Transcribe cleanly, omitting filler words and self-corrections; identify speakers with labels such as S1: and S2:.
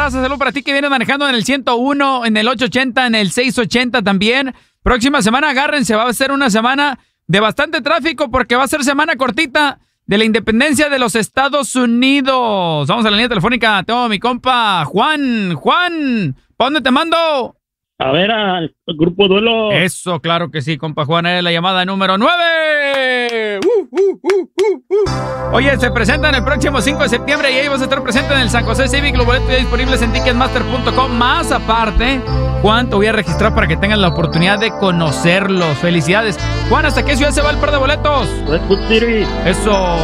S1: raza. Salud para ti que vienes manejando en el 101, en el 880, en el 680 también. Próxima semana, agárrense. Va a ser una semana de bastante tráfico porque va a ser semana cortita de la independencia de los Estados Unidos. Vamos a la línea telefónica. Tengo a mi compa Juan. Juan, ¿para dónde te mando?
S2: A ver, al Grupo Duelo.
S1: Eso, claro que sí, compa Juan. Es la llamada número 9. Oye, se presentan el próximo 5 de septiembre y ahí vas a estar presente en el San José Civic. Los boletos ya disponibles en Ticketmaster.com. Más aparte, Juan, te voy a registrar para que tengas la oportunidad de conocerlos. Felicidades. Juan, ¿hasta qué ciudad se va el par de boletos?
S2: Redwood City.
S1: Eso.